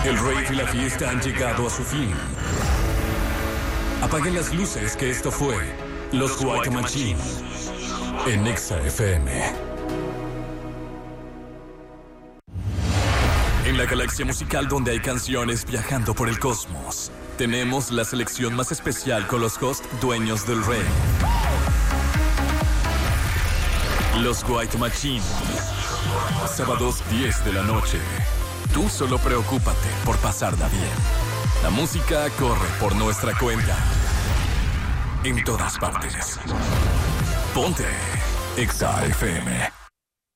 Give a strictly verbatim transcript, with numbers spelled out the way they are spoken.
El rave y la fiesta han llegado a su fin. Apaguen las luces, que esto fue Los White Machine en Exa F M. En la galaxia musical donde hay canciones viajando por el cosmos, tenemos la selección más especial con los hosts dueños del rave. Los White Machine. Sábados diez de la noche. Tú solo preocúpate por pasarla bien. La música corre por nuestra cuenta. En todas partes. Ponte Exa F M.